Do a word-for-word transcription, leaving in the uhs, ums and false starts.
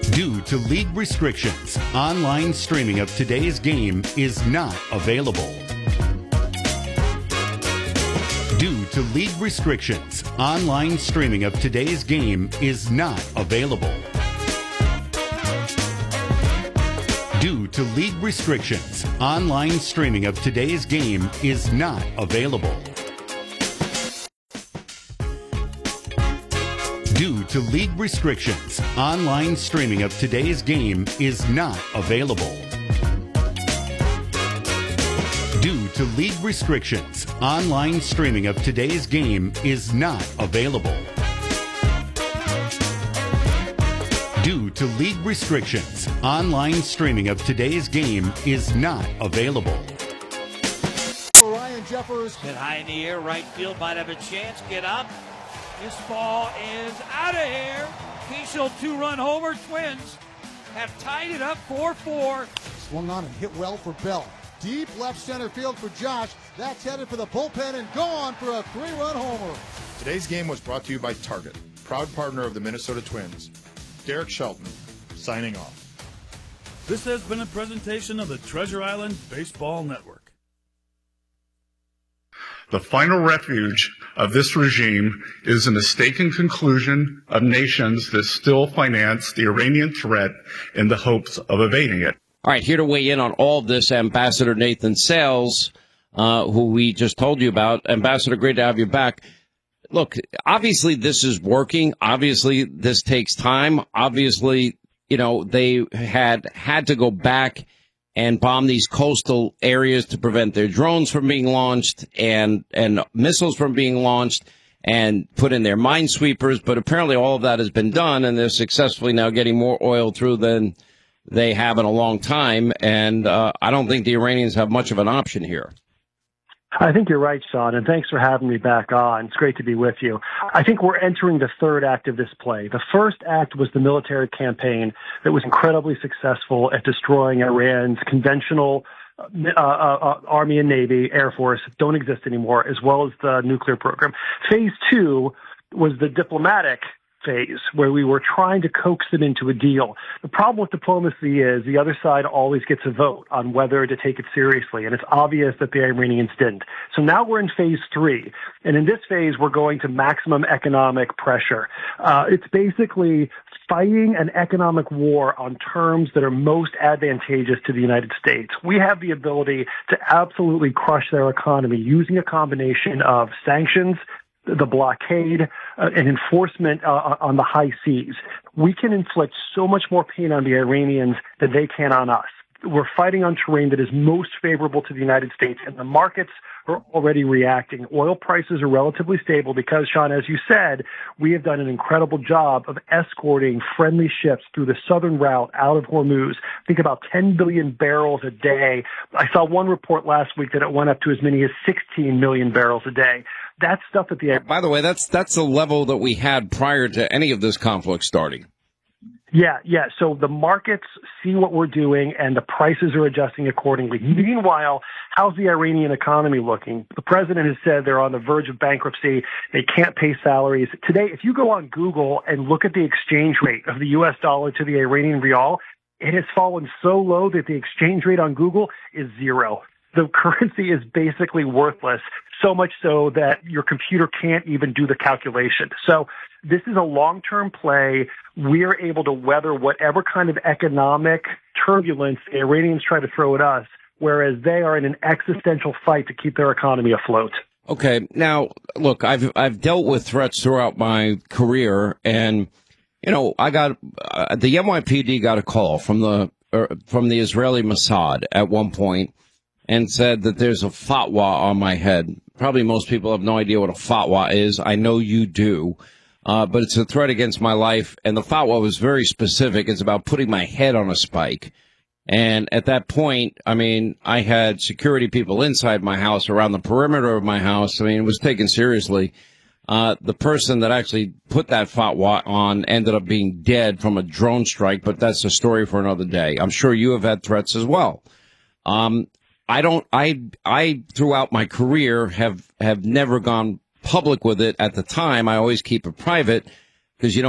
Due to league restrictions, online streaming of today's game is not available. Due to league restrictions, online streaming of today's game is not available. Due to league restrictions, online streaming of today's game is not available. Due to league restrictions, online streaming of today's game is not available. Due to league restrictions, online streaming of today's game is not available. Due to league restrictions, online streaming of today's game is not available. Ryan Jeffers. Hit high in the air, right field might have a chance. Get up. This ball is out of here. Keishel two-run homer. Twins have tied it up four four. Swung on and hit well for Bell. Deep left center field for Josh. That's headed for the bullpen and gone for a three-run homer. Today's game was brought to you by Target, proud partner of the Minnesota Twins. Derek Shelton, signing off. This has been a presentation of the Treasure Island Baseball Network. The final refuge of this regime is a mistaken conclusion of nations that still finance the Iranian threat in the hopes of evading it. All right, here to weigh in on all of this, Ambassador Nathan Sales, uh, who we just told you about. Ambassador, great to have you back. Look, obviously this is working. Obviously this takes time. Obviously, you know, they had had to go back and bomb these coastal areas to prevent their drones from being launched and, and missiles from being launched and put in their minesweepers. But apparently all of that has been done, and they're successfully now getting more oil through than they have in a long time. And uh, I don't think the Iranians have much of an option here. I think you're right, Sean, and thanks for having me back on. It's great to be with you. I think we're entering the third act of this play. The first act was the military campaign that was incredibly successful at destroying Iran's conventional uh, uh, Army and Navy, Air Force, don't exist anymore, as well as the nuclear program. Phase two was the diplomatic phase where we were trying to coax them into a deal. The problem with diplomacy is the other side always gets a vote on whether to take it seriously, and it's obvious that the Iranians didn't. So now we're in phase three, and in this phase we're going to maximum economic pressure. Uh, it's basically fighting an economic war on terms that are most advantageous to the United States. We have the ability to absolutely crush their economy using a combination of sanctions, the blockade, uh, and enforcement uh, on the high seas. We can inflict so much more pain on the Iranians than they can on us. We're fighting on terrain that is most favorable to the United States, and the markets are already reacting. Oil prices are relatively stable because, Sean, as you said, we have done an incredible job of escorting friendly ships through the southern route out of Hormuz. Think about ten billion barrels a day. I saw one report last week that it went up to as many as sixteen million barrels a day. That's stuff that the... By the way, that's that's the level that we had prior to any of this conflict starting. Yeah, yeah. So the markets see what we're doing, and the prices are adjusting accordingly. Meanwhile, how's the Iranian economy looking? The president has said they're on the verge of bankruptcy. They can't pay salaries. Today, if you go on Google and look at the exchange rate of the U S dollar to the Iranian rial, it has fallen so low that the exchange rate on Google is zero. The currency is basically worthless, so much so that your computer can't even do the calculation. So this is a long-term play. We are able to weather whatever kind of economic turbulence the Iranians try to throw at us, whereas they are in an existential fight to keep their economy afloat. Okay. Now, look, I've I've dealt with threats throughout my career, and, you know, I got uh, the N Y P D got a call from the uh, from the Israeli Mossad at one point and said that there's a fatwa on my head. Probably most people have no idea what a fatwa is. I know you do. Uh, but it's a threat against my life. And the fatwa was very specific. It's about putting my head on a spike. And at that point, I mean, I had security people inside my house, around the perimeter of my house. I mean, it was taken seriously. Uh, the person that actually put that fatwa on ended up being dead from a drone strike, but that's a story for another day. I'm sure you have had threats as well. Um, I don't, I, I, throughout my career have, have never gone public with it. At the time, I always keep it private because, you know,